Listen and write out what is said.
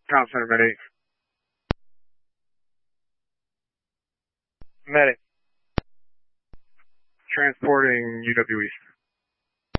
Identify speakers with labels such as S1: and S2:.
S1: Town Center, Med 8. Medic. Transporting UW East.